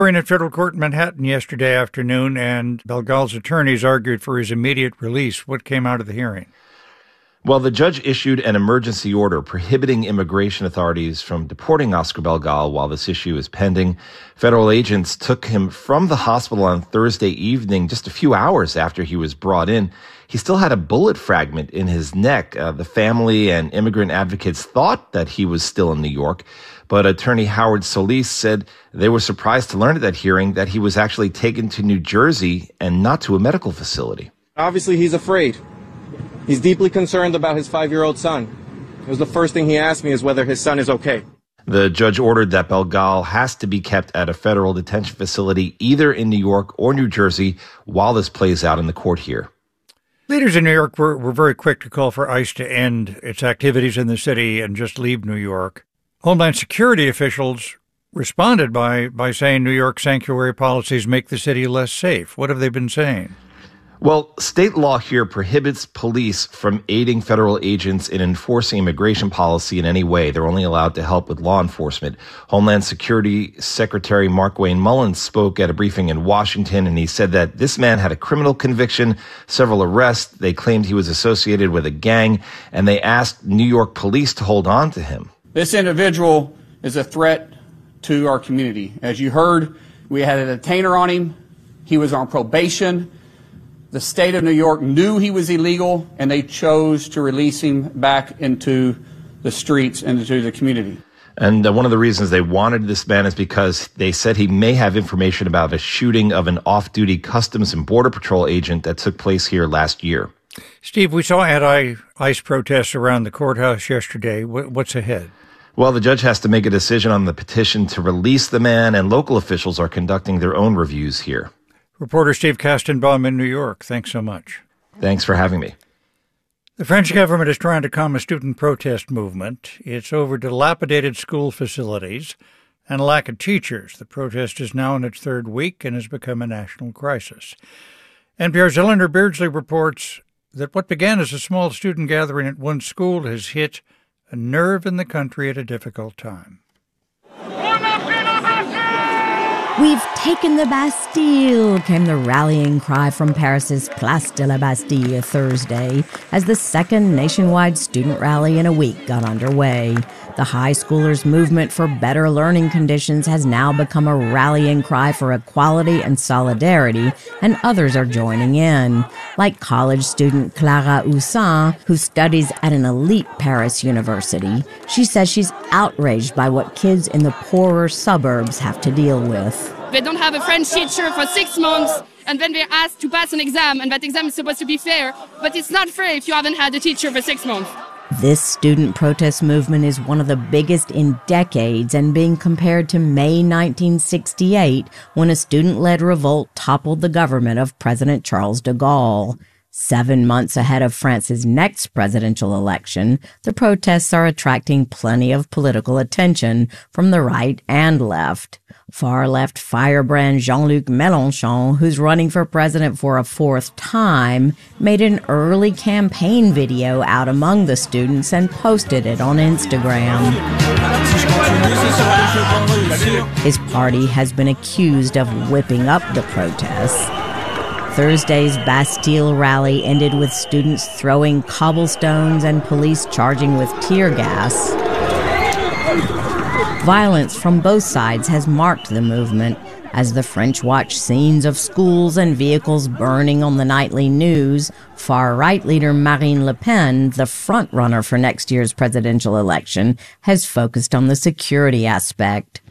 Hearing in federal court in Manhattan yesterday afternoon, and Belgal's attorneys argued for his immediate release. What came out of the hearing? Well, the judge issued an emergency order prohibiting immigration authorities from deporting Oscar Belgal while this issue is pending. Federal agents took him from the hospital on Thursday evening, just a few hours after he was brought in. He still had a bullet fragment in his neck. The family and immigrant advocates thought that he was still in New York, but attorney Howard Solis said they were surprised to learn at that hearing that he was actually taken to New Jersey and not to a medical facility. Obviously, he's afraid. He's deeply concerned about his 5-year-old son. It was the first thing he asked me is whether his son is okay. The judge ordered that Belgal has to be kept at a federal detention facility either in New York or New Jersey while this plays out in the court here. Leaders in New York were very quick to call for ICE to end its activities in the city and just leave New York. Homeland Security officials responded by saying New York sanctuary policies make the city less safe. What have they been saying? Well, state law here prohibits police from aiding federal agents in enforcing immigration policy in any way. They're only allowed to help with law enforcement. Homeland Security Secretary Markwayne Mullins spoke at a briefing in Washington, and he said that this man had a criminal conviction, several arrests. They claimed he was associated with a gang, and they asked New York police to hold on to him. This individual is a threat to our community. As you heard, we had a detainer on him. He was on probation. The state of New York knew he was illegal, and they chose to release him back into the streets and into the community. And one of the reasons they wanted this man is because they said he may have information about a shooting of an off-duty Customs and Border Patrol agent that took place here last year. Steve, we saw anti-ICE protests around the courthouse yesterday. What's ahead? Well, the judge has to make a decision on the petition to release the man, and local officials are conducting their own reviews here. Reporter Steve Kastenbaum in New York. Thanks so much. Thanks for having me. The French government is trying to calm a student protest movement. It's over dilapidated school facilities and a lack of teachers. The protest is now in its third week and has become a national crisis. NPR's Eleanor Beardsley reports that what began as a small student gathering at one school has hit a nerve in the country at a difficult time. "We've taken the Bastille," came the rallying cry from Paris's Place de la Bastille Thursday as the second nationwide student rally in a week got underway. The high schoolers' movement for better learning conditions has now become a rallying cry for equality and solidarity, and others are joining in, like college student Clara Houssin, who studies at an elite Paris university. She says she's outraged by what kids in the poorer suburbs have to deal with. They don't have a French teacher for 6 months, and then they're asked to pass an exam, and that exam is supposed to be fair, but it's not fair if you haven't had a teacher for 6 months. This student protest movement is one of the biggest in decades and being compared to May 1968, when a student-led revolt toppled the government of President Charles de Gaulle. 7 months ahead of France's next presidential election, the protests are attracting plenty of political attention from the right and left. Far-left firebrand Jean-Luc Mélenchon, who's running for president for a fourth time, made an early campaign video out among the students and posted it on Instagram. His party has been accused of whipping up the protests. Thursday's Bastille rally ended with students throwing cobblestones and police charging with tear gas. Violence from both sides has marked the movement as the French watch scenes of schools and vehicles burning on the nightly news. Far-right leader Marine Le Pen, the front-runner for next year's presidential election, has focused on the security aspect.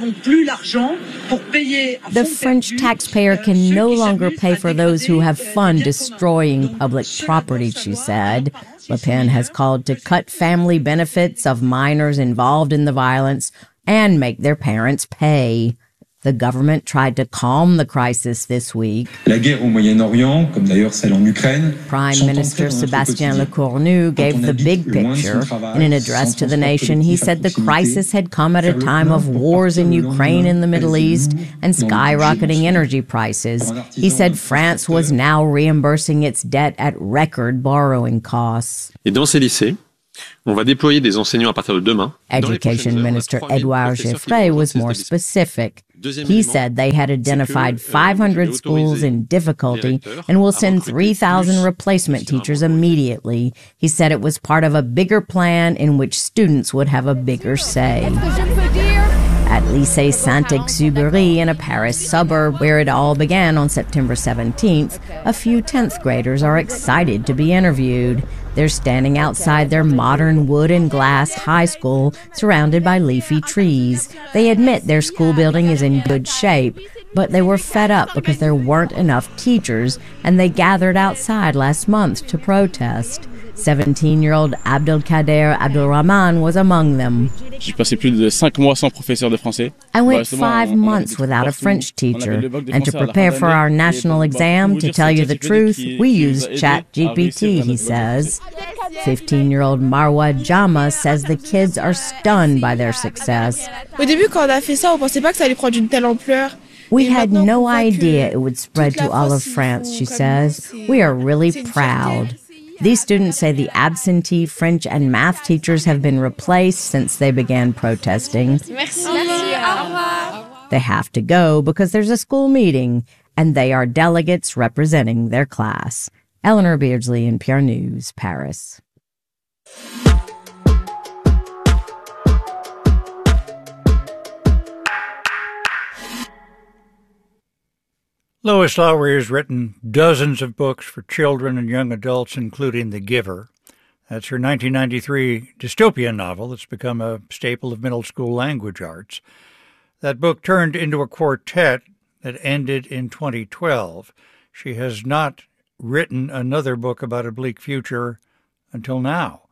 The French taxpayer can no longer pay for those who have fun destroying public property, she said. Le Pen has called to cut family benefits of minors involved in the violence and make their parents pay. The government tried to calm the crisis this week. Prime Minister Sébastien Lecornu gave the big picture. In an address to the nation, he said the crisis had come at a time of wars in Ukraine and the Middle East and skyrocketing energy prices. He said France was now reimbursing its debt at record borrowing costs. Et dans ces lycées, on va déployer des enseignants à partir de demain. Education Minister Edouard Geoffrey was more specific. He said they had identified 500 schools in difficulty and will send 3,000 replacement teachers immediately. He said it was part of a bigger plan in which students would have a bigger say. At Lycée Saint-Exupéry in a Paris suburb where it all began on September 17th, a few 10th graders are excited to be interviewed. They're standing outside their modern wood and glass high school, surrounded by leafy trees. They admit their school building is in good shape, but they were fed up because there weren't enough teachers, and they gathered outside last month to protest. 17-year-old Abdelkader Abdelrahman was among them. I went 5 months without a French teacher, and to prepare for our national exam, to tell you the truth, we used ChatGPT, he says. 15-year-old Marwa Jama says the kids are stunned by their success. We had no idea it would spread to all of France, she says. We are really proud. These students say the absentee French and math teachers have been replaced since they began protesting. They have to go because there's a school meeting, and they are delegates representing their class. Eleanor Beardsley, NPR News, Paris. Lois Lowry has written dozens of books for children and young adults, including The Giver. That's her 1993 dystopian novel that's become a staple of middle school language arts. That book turned into a quartet that ended in 2012. She has not written another book about a bleak future until now.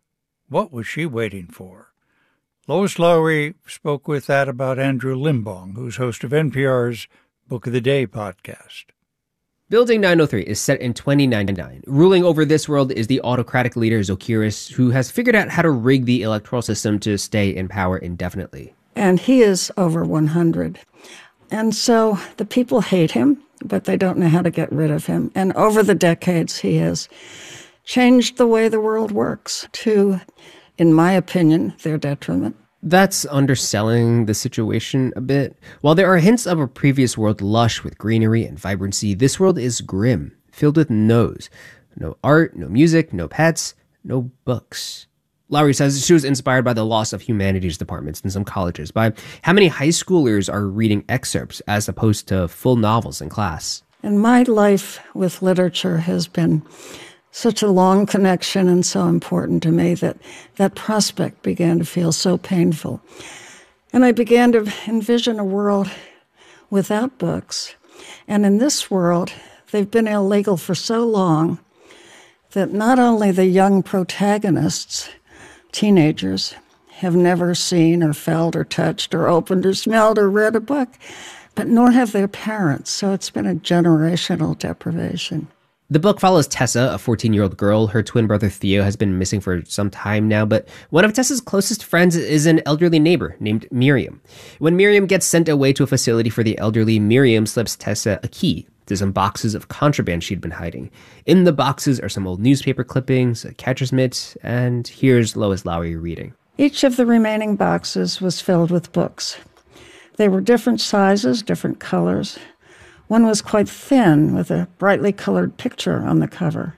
What was she waiting for? Lois Lowry spoke with that about Andrew Limbong, who's host of NPR's Book of the Day podcast. Building 903 is set in 2099. Ruling over this world is the autocratic leader Zokiris, who has figured out how to rig the electoral system to stay in power indefinitely. And he is over 100. And so the people hate him, but they don't know how to get rid of him. And over the decades, he has changed the way the world works to, in my opinion, their detriment. That's underselling the situation a bit. While there are hints of a previous world lush with greenery and vibrancy, this world is grim, filled with no's. No art, no music, no pets, no books. Lowry says she was inspired by the loss of humanities departments in some colleges, by how many high schoolers are reading excerpts as opposed to full novels in class. And my life with literature has been such a long connection and so important to me that that prospect began to feel so painful. And I began to envision a world without books. And in this world, they've been illegal for so long that not only the young protagonists, teenagers, have never seen or felt or touched or opened or smelled or read a book, but nor have their parents. So it's been a generational deprivation. The book follows Tessa, a 14-year-old girl. Her twin brother Theo has been missing for some time now, but one of Tessa's closest friends is an elderly neighbor named Miriam. When Miriam gets sent away to a facility for the elderly, Miriam slips Tessa a key to some boxes of contraband she'd been hiding. In the boxes are some old newspaper clippings, a catcher's mitt, and here's Lois Lowry reading. Each of the remaining boxes was filled with books. They were different sizes, different colors. One was quite thin, with a brightly colored picture on the cover.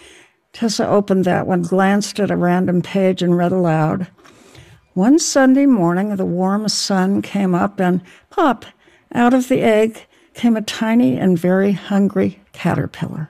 Tessa opened that one, glanced at a random page, and read aloud. One Sunday morning, the warm sun came up, and pop, out of the egg came a tiny and very hungry caterpillar.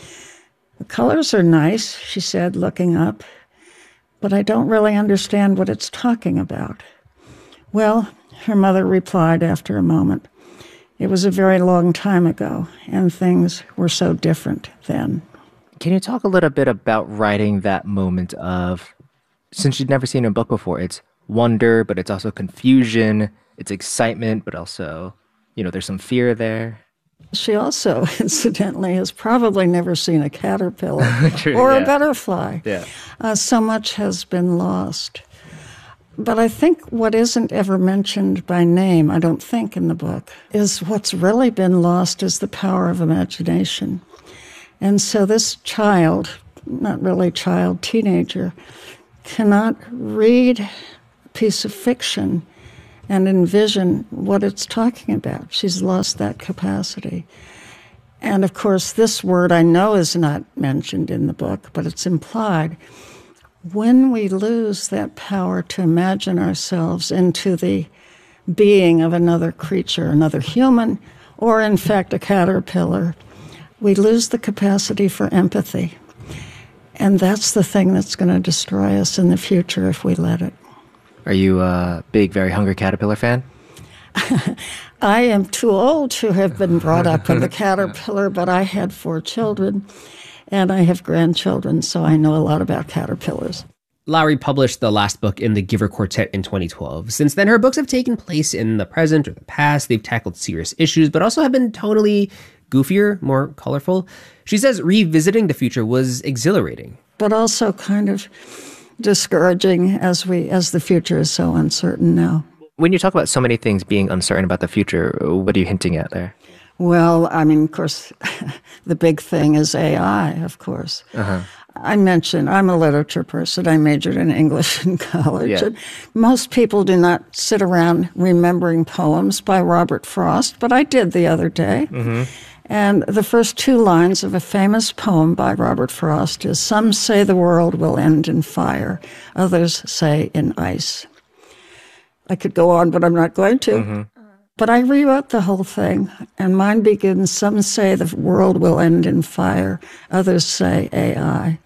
The colors are nice, she said, looking up, but I don't really understand what it's talking about. Well, her mother replied after a moment, it was a very long time ago, and things were so different then. Can you talk a little bit about writing that moment of, since you'd never seen a book before, it's wonder, but it's also confusion, it's excitement, but also, there's some fear there. She also, incidentally, has probably never seen a caterpillar True, or yeah. a butterfly. Yeah. So much has been lost. But I think what isn't ever mentioned by name, I don't think, in the book, is what's really been lost is the power of imagination. And so this child, not really child, teenager, cannot read a piece of fiction and envision what it's talking about. She's lost that capacity. And of course, this word I know is not mentioned in the book, but it's implied. When we lose that power to imagine ourselves into the being of another creature, another human, or in fact a caterpillar, we lose the capacity for empathy. And that's the thing that's going to destroy us in the future if we let it. Are you a big, very hungry caterpillar fan? I am too old to have been brought up in the caterpillar, but I had 4 children, and I have grandchildren, so I know a lot about caterpillars. Lowry published the last book in the Giver Quartet in 2012. Since then, her books have taken place in the present or the past. They've tackled serious issues, but also have been tonally goofier, more colorful. She says revisiting the future was exhilarating. But also kind of discouraging as the future is so uncertain now. When you talk about so many things being uncertain about the future, what are you hinting at there? Well, I mean, of course, the big thing is AI, of course. I mentioned I'm a literature person. I majored in English in college. Yeah. And most people do not sit around remembering poems by Robert Frost, but I did the other day. And the first 2 lines of a famous poem by Robert Frost is, "Some say the world will end in fire, others say in ice." I could go on, but I'm not going to. But I rewrote the whole thing, and mine begins, "Some say the world will end in fire, others say AI."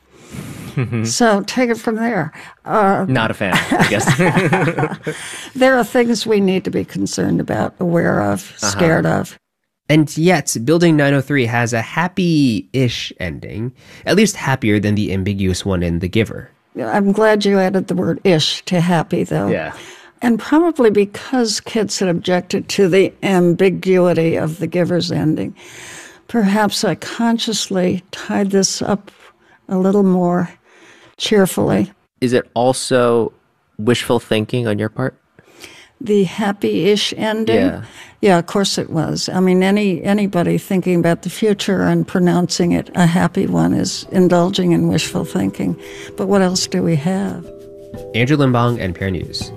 So take it from there. Not a fan, I guess. There are things we need to be concerned about, aware of, scared of. And yet, Building 903 has a happy-ish ending, at least happier than the ambiguous one in The Giver. I'm glad you added the word ish to happy, though. Yeah. And probably because kids had objected to the ambiguity of The Giver's ending, perhaps I consciously tied this up a little more cheerfully. Is it also wishful thinking on your part? The happy-ish ending? Yeah, of course it was. I mean, anybody thinking about the future and pronouncing it a happy one is indulging in wishful thinking. But what else do we have? Andrew Limbong, NPR News.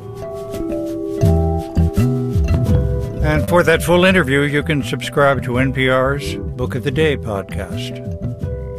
And for that full interview, you can subscribe to NPR's Book of the Day podcast.